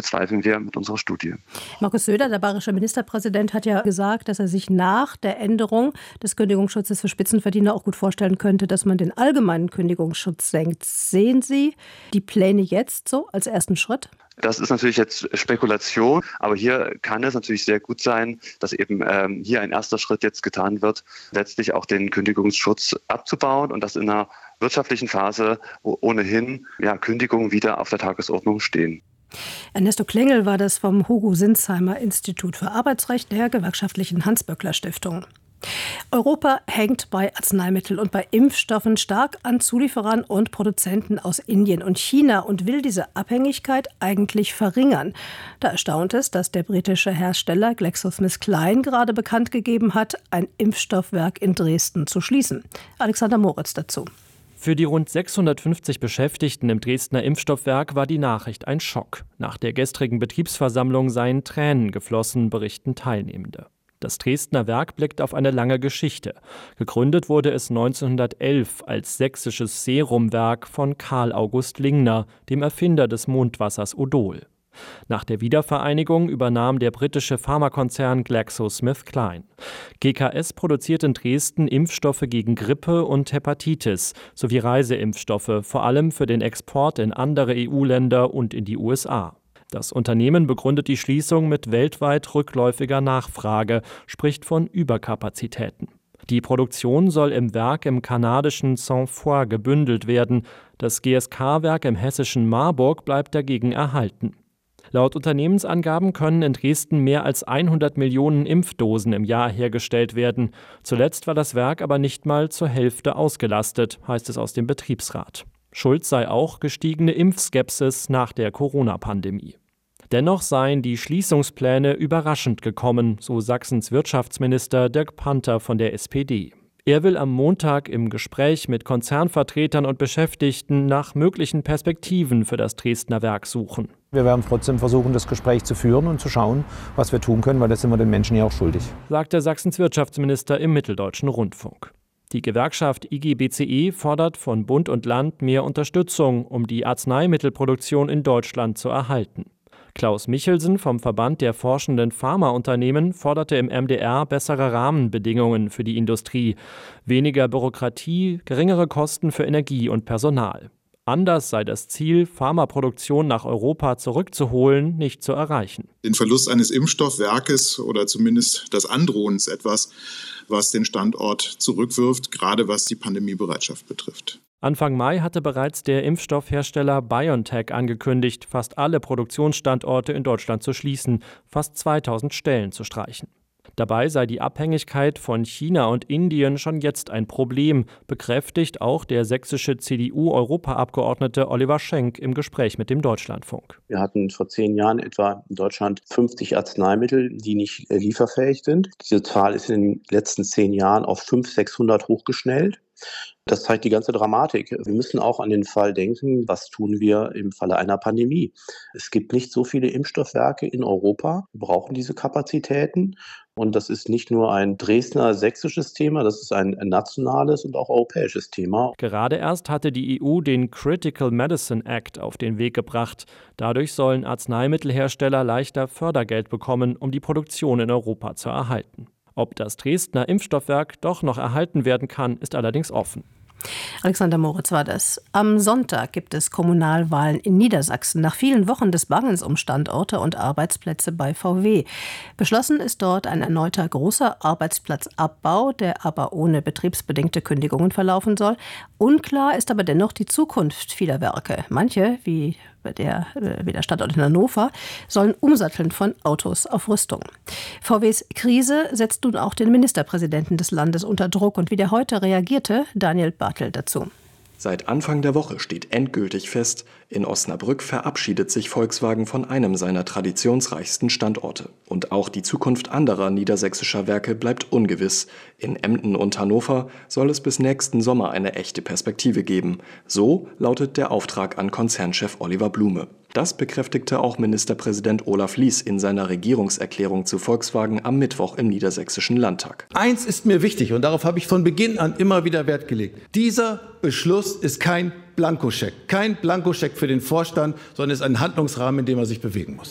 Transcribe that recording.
bezweifeln wir mit unserer Studie. Markus Söder, der bayerische Ministerpräsident, hat ja gesagt, dass er sich nach der Änderung des Kündigungsschutzes für Spitzenverdiener auch gut vorstellen könnte, dass man den allgemeinen Kündigungsschutz senkt. Sehen Sie die Pläne jetzt so als ersten Schritt? Das ist natürlich jetzt Spekulation, aber hier kann es natürlich sehr gut sein, dass eben hier ein erster Schritt jetzt getan wird, letztlich auch den Kündigungsschutz abzubauen und das in einer wirtschaftlichen Phase, wo ohnehin Kündigungen wieder auf der Tagesordnung stehen. Ernesto Klengel war das vom Hugo-Sinsheimer Institut für Arbeitsrecht der gewerkschaftlichen Hans-Böckler-Stiftung. Europa hängt bei Arzneimitteln und bei Impfstoffen stark an Zulieferern und Produzenten aus Indien und China und will diese Abhängigkeit eigentlich verringern. Da erstaunt es, dass der britische Hersteller GlaxoSmithKline gerade bekannt gegeben hat, ein Impfstoffwerk in Dresden zu schließen. Alexander Moritz dazu. Für die rund 650 Beschäftigten im Dresdner Impfstoffwerk war die Nachricht ein Schock. Nach der gestrigen Betriebsversammlung seien Tränen geflossen, berichten Teilnehmende. Das Dresdner Werk blickt auf eine lange Geschichte. Gegründet wurde es 1911 als sächsisches Serumwerk von Karl August Lingner, dem Erfinder des Mondwassers Odol. Nach der Wiedervereinigung übernahm der britische Pharmakonzern GlaxoSmithKline. GKS produziert in Dresden Impfstoffe gegen Grippe und Hepatitis sowie Reiseimpfstoffe, vor allem für den Export in andere EU-Länder und in die USA. Das Unternehmen begründet die Schließung mit weltweit rückläufiger Nachfrage, spricht von Überkapazitäten. Die Produktion soll im Werk im kanadischen Saint-Foy gebündelt werden. Das GSK-Werk im hessischen Marburg bleibt dagegen erhalten. Laut Unternehmensangaben können in Dresden mehr als 100 Millionen Impfdosen im Jahr hergestellt werden. Zuletzt war das Werk aber nicht mal zur Hälfte ausgelastet, heißt es aus dem Betriebsrat. Schuld sei auch gestiegene Impfskepsis nach der Corona-Pandemie. Dennoch seien die Schließungspläne überraschend gekommen, so Sachsens Wirtschaftsminister Dirk Panther von der SPD. Er will am Montag im Gespräch mit Konzernvertretern und Beschäftigten nach möglichen Perspektiven für das Dresdner Werk suchen. Wir werden trotzdem versuchen, das Gespräch zu führen und zu schauen, was wir tun können, weil das sind wir den Menschen ja auch schuldig, sagte Sachsens Wirtschaftsminister im Mitteldeutschen Rundfunk. Die Gewerkschaft IG-BCE fordert von Bund und Land mehr Unterstützung, um die Arzneimittelproduktion in Deutschland zu erhalten. Klaus Michelsen vom Verband der forschenden Pharmaunternehmen forderte im MDR bessere Rahmenbedingungen für die Industrie, weniger Bürokratie, geringere Kosten für Energie und Personal. Anders sei das Ziel, Pharmaproduktion nach Europa zurückzuholen, nicht zu erreichen. Den Verlust eines Impfstoffwerkes oder zumindest das Androhen ist etwas, was den Standort zurückwirft, gerade was die Pandemiebereitschaft betrifft. Anfang Mai hatte bereits der Impfstoffhersteller BioNTech angekündigt, fast alle Produktionsstandorte in Deutschland zu schließen, fast 2000 Stellen zu streichen. Dabei sei die Abhängigkeit von China und Indien schon jetzt ein Problem, bekräftigt auch der sächsische CDU-Europaabgeordnete Oliver Schenk im Gespräch mit dem Deutschlandfunk. Wir hatten vor 10 Jahren etwa in Deutschland 50 Arzneimittel, die nicht lieferfähig sind. Diese Zahl ist in den letzten 10 Jahren auf 500, 600 hochgeschnellt. Das zeigt die ganze Dramatik. Wir müssen auch an den Fall denken, was tun wir im Falle einer Pandemie. Es gibt nicht so viele Impfstoffwerke in Europa. Wir brauchen diese Kapazitäten. Und das ist nicht nur ein Dresdner sächsisches Thema, das ist ein nationales und auch europäisches Thema. Gerade erst hatte die EU den Critical Medicine Act auf den Weg gebracht. Dadurch sollen Arzneimittelhersteller leichter Fördergeld bekommen, um die Produktion in Europa zu erhalten. Ob das Dresdner Impfstoffwerk doch noch erhalten werden kann, ist allerdings offen. Alexander Moritz war das. Am Sonntag gibt es Kommunalwahlen in Niedersachsen nach vielen Wochen des Bangens um Standorte und Arbeitsplätze bei VW. Beschlossen ist dort ein erneuter großer Arbeitsplatzabbau, der aber ohne betriebsbedingte Kündigungen verlaufen soll. Unklar ist aber dennoch die Zukunft vieler Werke. Manche, wie der Standort in Hannover, sollen umsatteln von Autos auf Rüstung. VWs Krise setzt nun auch den Ministerpräsidenten des Landes unter Druck. Und wie der heute reagierte, Daniel Bartel dazu. Seit Anfang der Woche steht endgültig fest, in Osnabrück verabschiedet sich Volkswagen von einem seiner traditionsreichsten Standorte. Und auch die Zukunft anderer niedersächsischer Werke bleibt ungewiss. In Emden und Hannover soll es bis nächsten Sommer eine echte Perspektive geben. So lautet der Auftrag an Konzernchef Oliver Blume. Das bekräftigte auch Ministerpräsident Olaf Lies in seiner Regierungserklärung zu Volkswagen am Mittwoch im Niedersächsischen Landtag. Eins ist mir wichtig und darauf habe ich von Beginn an immer wieder Wert gelegt. Dieser Beschluss ist kein Blankoscheck. Kein Blankoscheck für den Vorstand, sondern ist ein Handlungsrahmen, in dem er sich bewegen muss.